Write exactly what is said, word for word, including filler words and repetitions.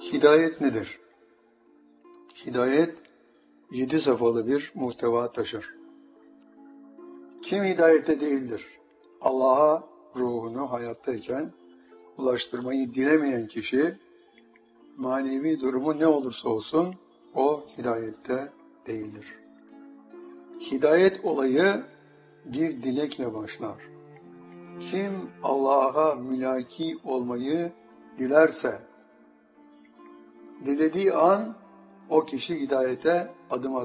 Hidayet nedir? Hidayet, yedi safhalı bir muhteva taşır. Kim hidayete değildir? Allah'a ruhunu hayattayken ulaştırmayı dilemeyen kişi, manevi durumu ne olursa olsun, o hidayette değildir. Hidayet olayı bir dilekle başlar. Kim Allah'a mülaki olmayı dilerse, dilediği an o kişi hidayete adım atar.